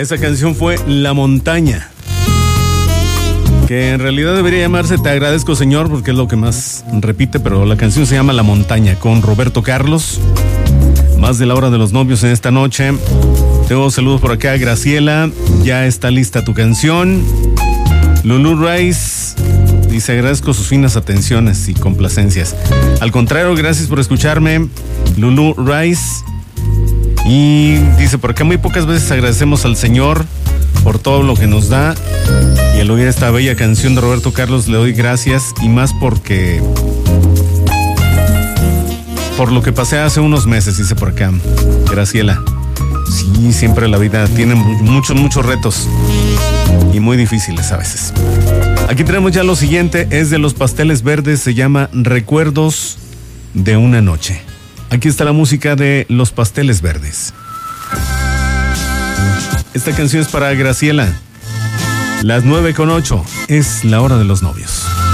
Esa canción fue La Montaña, que en realidad debería llamarse Te agradezco, Señor, porque es lo que más repite, pero la canción se llama La Montaña, con Roberto Carlos. Más de la hora de los novios en esta noche. Tengo saludos por acá. Graciela, ya está lista tu canción. Lulu Rice dice: agradezco sus finas atenciones y complacencias. Al contrario, gracias por escucharme, Lulu Rice. Y dice por acá: muy pocas veces agradecemos al Señor por todo lo que nos da, y al oír esta bella canción de Roberto Carlos le doy gracias, y más porque por lo que pasé hace unos meses, dice por acá Graciela. Sí, siempre la vida tiene muchos retos y muy difíciles a veces. Aquí tenemos ya lo siguiente, es de Los Pasteles Verdes, se llama Recuerdos de una Noche. Aquí está la música de Los Pasteles Verdes. Esta canción es para Graciela. Las 9:08 es la hora de los novios.